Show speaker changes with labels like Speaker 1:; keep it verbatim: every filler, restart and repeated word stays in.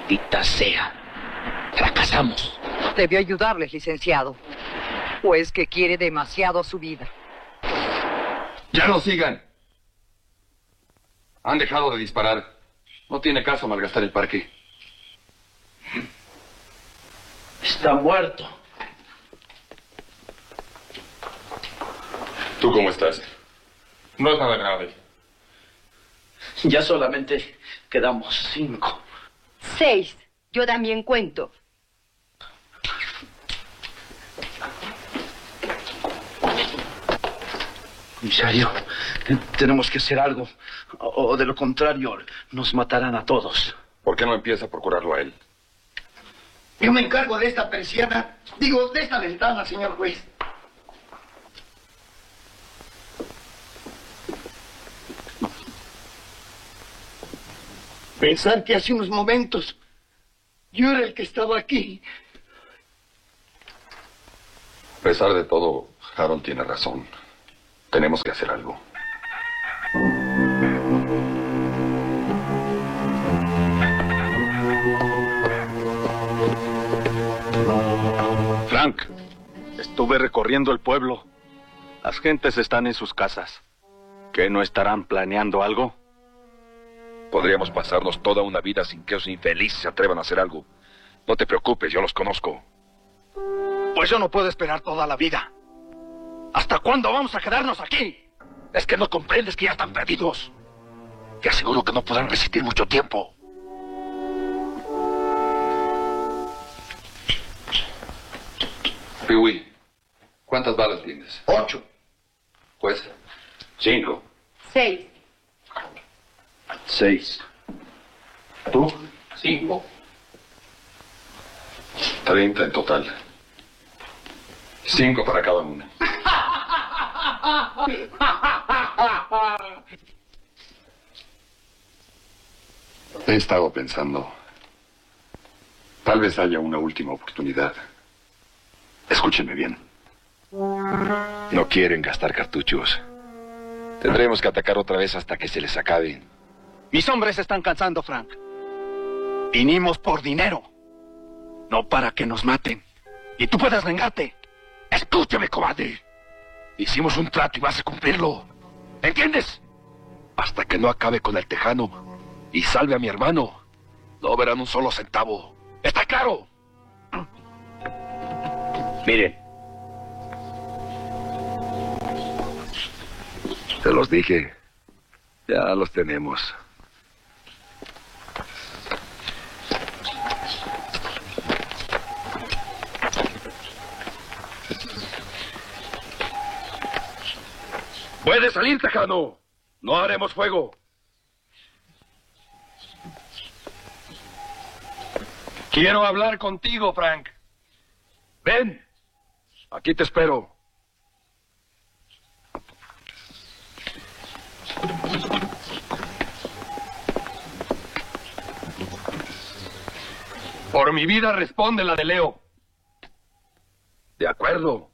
Speaker 1: Maldita sea. Fracasamos.
Speaker 2: Debió ayudarles, licenciado. ¿O es que quiere demasiado a su vida?
Speaker 3: ¡Ya no sigan! Han dejado de disparar. No tiene caso malgastar el parque.
Speaker 1: Está muerto.
Speaker 3: ¿Tú cómo estás? No es nada grave.
Speaker 1: Ya solamente quedamos cinco.
Speaker 4: Seis. Yo también cuento.
Speaker 1: Comisario, tenemos que hacer algo. O, o de lo contrario, nos matarán a todos.
Speaker 3: ¿Por qué no empieza por curarlo a él?
Speaker 5: Yo me encargo de esta persiana. Digo, de esta ventana, señor juez. Pensar que hace unos momentos yo era el que estaba aquí.
Speaker 3: A pesar de todo, Harold tiene razón. Tenemos que hacer algo.
Speaker 6: Frank, estuve recorriendo el pueblo. Las gentes están en sus casas. ¿Qué, no estarán planeando algo?
Speaker 3: Podríamos pasarnos toda una vida sin que esos infelices se atrevan a hacer algo. No te preocupes, yo los conozco.
Speaker 6: Pues yo no puedo esperar toda la vida. ¿Hasta cuándo vamos a quedarnos aquí?
Speaker 1: Es que no comprendes que ya están perdidos. Te aseguro que no podrán resistir mucho tiempo.
Speaker 3: Pee-wee, ¿cuántas balas tienes?
Speaker 5: Ocho.
Speaker 3: Juez. Cinco.
Speaker 4: Seis.
Speaker 1: Seis.
Speaker 3: ¿Tú? Cinco. Treinta en total. Cinco para cada una. He estado pensando. Tal vez haya una última oportunidad. Escúchenme bien. No quieren gastar cartuchos. Tendremos que atacar otra vez hasta que se les acaben.
Speaker 6: Mis hombres se están cansando, Frank. Vinimos por dinero. No para que nos maten. Y tú puedes vengarte.
Speaker 1: Escúchame, cobarde. Hicimos un trato y vas a cumplirlo. ¿Entiendes? Hasta que no acabe con el tejano y salve a mi hermano, no verán un solo centavo. ¿Está claro?
Speaker 3: Miren. Se los dije. Ya los tenemos.
Speaker 1: ¡Puede salir, tejano! No haremos fuego. Quiero hablar contigo, Frank. Ven. Aquí te espero. Por mi vida responde la de Leo. De acuerdo.